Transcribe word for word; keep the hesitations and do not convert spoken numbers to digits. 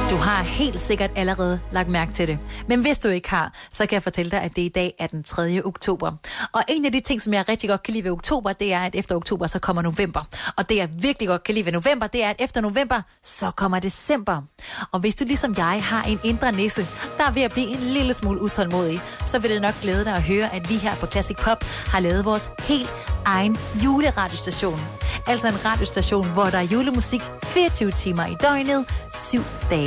Du har helt sikkert allerede lagt mærke til det. Men hvis du ikke har, så kan jeg fortælle dig, at det i dag er den tredje oktober. Og en af de ting, som jeg rigtig godt kan lide ved oktober, det er, at efter oktober, så kommer november. Og det jeg virkelig godt kan lide ved november, det er, at efter november, så kommer december. Og hvis du ligesom jeg har en indre nisse, der er ved at blive en lille smule utålmodig, så vil det nok glæde dig at høre, at vi her på Classic Pop har lavet vores helt egen juleradiostation. Altså en radiostation, hvor der er julemusik fireogtyve timer i døgnet, syv dage